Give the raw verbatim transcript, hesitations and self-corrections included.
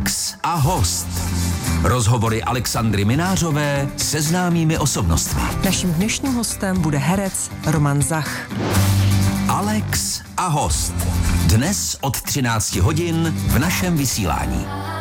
Alex a host. Rozhovory Alexandry Minářové se známými osobnostmi. Naším dnešním hostem bude herec Roman Zach. Alex a host. Dnes od třinácti hodin v našem vysílání.